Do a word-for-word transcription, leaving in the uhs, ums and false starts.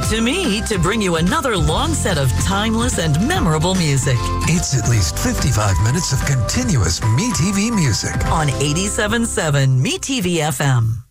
to me to bring you another long set of timeless and memorable music. It's at least fifty-five minutes of continuous MeTV music on eighty-seven point seven MeTV F M.